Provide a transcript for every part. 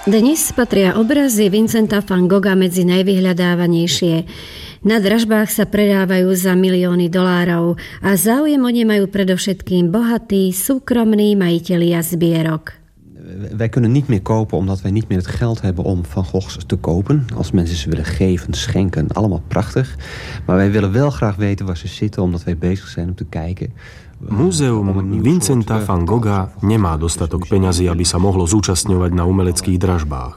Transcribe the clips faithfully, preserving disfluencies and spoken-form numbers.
Dnes patria obrazy Vincenta van Gogha medzi najvyhľadávanejšie. Na dražbách sa predávajú za milióny dolárov a záujem o ne majú predovšetkým bohatí, súkromní majitelia zbierok. Wij kunnen niet meer kopen omdat wij niet meer het geld hebben om Van Goghs te kopen. Als mensen ze willen geven, schenken, allemaal prachtig. Maar wij willen wel graag weten waar ze zitten, omdat wij bezig zijn om te kijken. Múzeum Vincenta van Gogha nemá dostatok peňazí, aby sa mohlo zúčastňovať na umeleckých dražbách.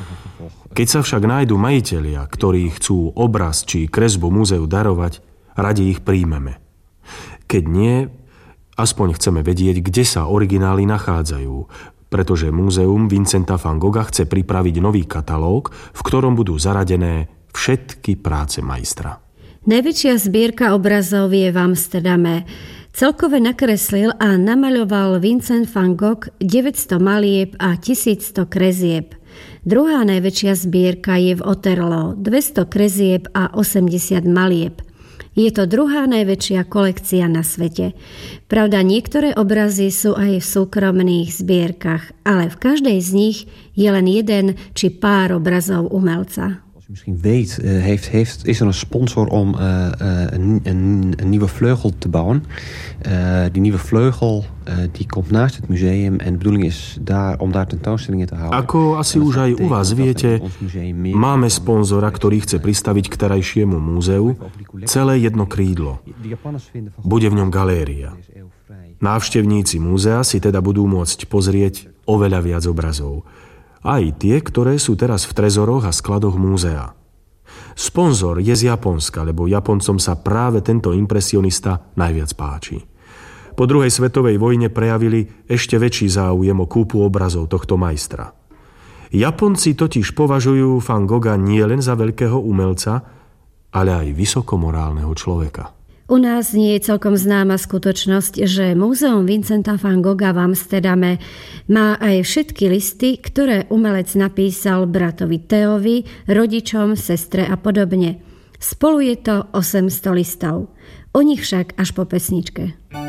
Keď sa však nájdu majitelia, ktorí chcú obraz či kresbu múzeu darovať, radi ich príjmeme. Keď nie, aspoň chceme vedieť, kde sa originály nachádzajú, pretože Múzeum Vincenta van Gogha chce pripraviť nový katalóg, v ktorom budú zaradené všetky práce majstra. Najväčšia zbierka obrazov je v Amsterdame. Celkové nakreslil a namaľoval Vincent van Gogh deväťsto malieb a tisícsto krezieb. Druhá najväčšia zbierka je v Otterlo, dvesto krezieb a osemdesiat malieb. Je to druhá najväčšia kolekcia na svete. Pravda, niektoré obrazy sú aj v súkromných zbierkach, ale v každej z nich je len jeden či pár obrazov umelca. Misschien weet, uh, heeft, heeft, is er een sponsor om uh, uh, een, een, een nieuwe vleugel te bouwen. Uh, die nieuwe vleugel uh, die komt naast het museum en de bedoeling is daar, om daar tentoonstellingen te houden. Ako asi už aj u vás viete, máme sponzora, ktorý chce pristaviť k terajšiemu múzeu celé jedno krídlo. Bude v ňom galéria. Návštevníci múzea si teda budú môcť pozrieť oveľa viac obrazov. Aj tie, ktoré sú teraz v trezoroch a skladoch múzea. Sponzor je z Japonska, lebo Japoncom sa práve tento impresionista najviac páči. Po druhej svetovej vojne prejavili ešte väčší záujem o kúpu obrazov tohto majstra. Japonci totiž považujú Van Gogha nielen za veľkého umelca, ale aj vysokomorálneho človeka. U nás nie je celkom známa skutočnosť, že Múzeum Vincenta van Gogha v Amsterdame má aj všetky listy, ktoré umelec napísal bratovi Theovi, rodičom, sestre a podobne. Spolu je to osemsto listov. O nich však až po pesničke.